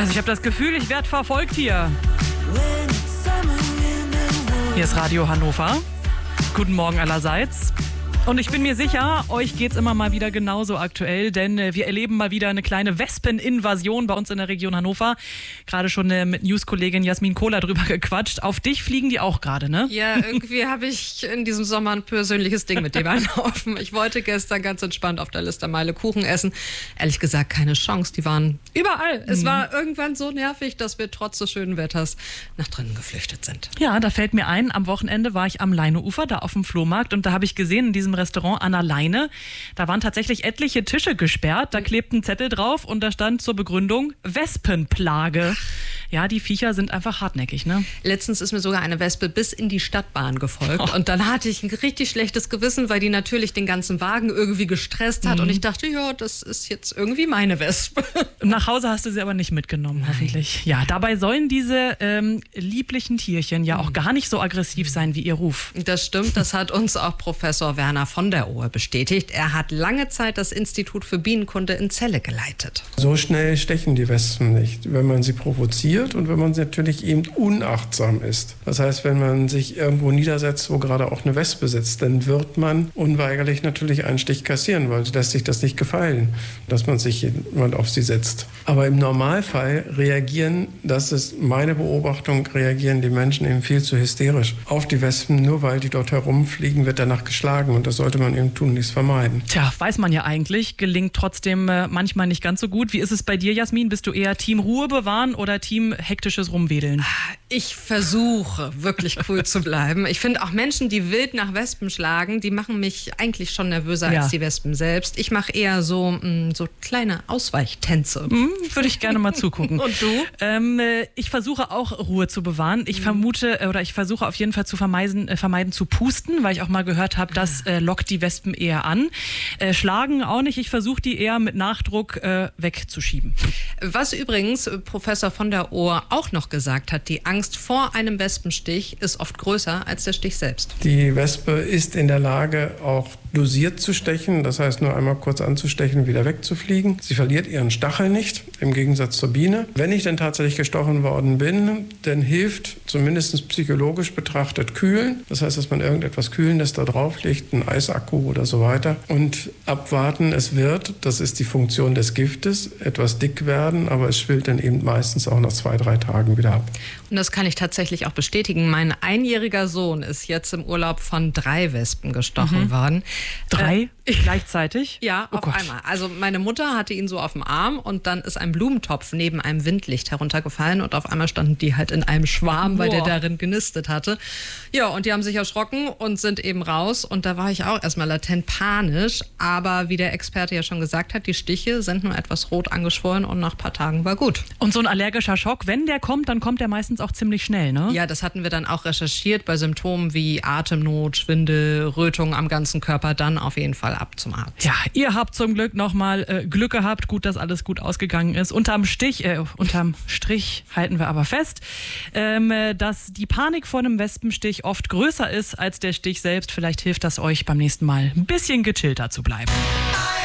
Also ich habe das Gefühl, ich werde verfolgt hier. Hier ist Radio Hannover. Guten Morgen allerseits. Und ich bin mir sicher, euch geht's immer mal wieder genauso aktuell, denn wir erleben mal wieder eine kleine Wespeninvasion bei uns in der Region Hannover. Gerade schon mit News-Kollegin Jasmin Kohler drüber gequatscht. Auf dich fliegen die auch gerade, ne? Ja, irgendwie habe ich in diesem Sommer ein persönliches Ding mit dem anlaufen. Ich wollte gestern ganz entspannt auf der Listermeile Kuchen essen. Ehrlich gesagt, keine Chance. Die waren überall. Es war irgendwann so nervig, dass wir trotz des schönen Wetters nach drinnen geflüchtet sind. Ja, da fällt mir ein, am Wochenende war ich am Leineufer, da auf dem Flohmarkt, und da habe ich gesehen, in diesem Restaurant an der Leine, da waren tatsächlich etliche Tische gesperrt, da klebten ein Zettel drauf und da stand zur Begründung Wespenplage. Ja, die Viecher sind einfach hartnäckig, ne? Letztens ist mir sogar eine Wespe bis in die Stadtbahn gefolgt und dann hatte ich ein richtig schlechtes Gewissen, weil die natürlich den ganzen Wagen irgendwie gestresst hat und ich dachte, ja, das ist jetzt irgendwie meine Wespe. Nach Hause hast du sie aber nicht mitgenommen, hoffentlich. Ja, dabei sollen diese lieblichen Tierchen ja auch gar nicht so aggressiv sein wie ihr Ruf. Das stimmt, das hat uns auch Professor Werner von der Ohe bestätigt. Er hat lange Zeit das Institut für Bienenkunde in Celle geleitet. So schnell stechen die Wespen nicht, wenn man sie provoziert und wenn man natürlich eben unachtsam ist. Das heißt, wenn man sich irgendwo niedersetzt, wo gerade auch eine Wespe sitzt, dann wird man unweigerlich natürlich einen Stich kassieren, weil lässt sich das nicht gefallen, dass man sich jemand auf sie setzt. Aber im Normalfall das ist meine Beobachtung, reagieren die Menschen eben viel zu hysterisch auf die Wespen. Nur weil die dort herumfliegen, wird danach geschlagen und das sollte man eben tunlichst vermeiden. Tja, weiß man ja eigentlich, gelingt trotzdem manchmal nicht ganz so gut. Wie ist es bei dir, Jasmin? Bist du eher Team Ruhe bewahren oder Team hektisches Rumwedeln? Ich versuche, wirklich cool zu bleiben. Ich finde auch Menschen, die wild nach Wespen schlagen, die machen mich eigentlich schon nervöser als die Wespen selbst. Ich mache eher so kleine Ausweichtänze. Würde ich gerne mal zugucken. Und du? Ich versuche auch Ruhe zu bewahren. Ich versuche auf jeden Fall zu vermeiden zu pusten, weil ich auch mal gehört habe, das lockt die Wespen eher an. Schlagen auch nicht. Ich versuche die eher mit Nachdruck wegzuschieben. Was übrigens Professor von der Ohe auch noch gesagt hat, die Angst vor einem Wespenstich ist oft größer als der Stich selbst. Die Wespe ist in der Lage, auch dosiert zu stechen, das heißt nur einmal kurz anzustechen und wieder wegzufliegen. Sie verliert ihren Stachel nicht, im Gegensatz zur Biene. Wenn ich dann tatsächlich gestochen worden bin, dann hilft zumindest psychologisch betrachtet Kühlen. Das heißt, dass man irgendetwas Kühlendes da drauf legt, einen Eisakku oder so weiter. Und abwarten, es wird, das ist die Funktion des Giftes, etwas dick werden, aber es schwillt dann eben meistens auch nach 2-3 Tagen wieder ab. Und das kann ich tatsächlich auch bestätigen. Mein 1-jähriger Sohn ist jetzt im Urlaub von 3 Wespen gestochen worden. 3 gleichzeitig? Ja, auf einmal. Also meine Mutter hatte ihn so auf dem Arm und dann ist ein Blumentopf neben einem Windlicht heruntergefallen und auf einmal standen die halt in einem Schwarm, weil der darin genistet hatte. Ja, und die haben sich erschrocken und sind eben raus und da war ich auch erstmal latent panisch, aber wie der Experte ja schon gesagt hat, die Stiche sind nur etwas rot angeschwollen und nach ein paar Tagen war gut. Und so ein allergischer Schock, wenn der kommt, dann kommt der meistens auch ziemlich schnell, ne? Ja, das hatten wir dann auch recherchiert bei Symptomen wie Atemnot, Schwindel, Rötung am ganzen Körper, dann auf jeden Fall ab zum Arzt. Ja, ihr habt zum Glück nochmal Glück gehabt, gut, dass alles gut ausgegangen ist. Unterm Strich halten wir aber fest, dass die Panik vor einem Wespenstich oft größer ist als der Stich selbst. Vielleicht hilft das euch beim nächsten Mal ein bisschen gechillter zu bleiben.